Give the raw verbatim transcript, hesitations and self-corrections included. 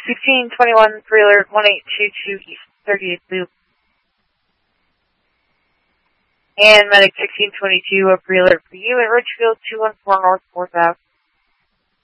sixteen twenty-one, pre-alert, one eight two two East thirty-eighth Loop. And Medic sixteen twenty-two, a pre-alert for you at Ridgefield, two one four North fourth Avenue.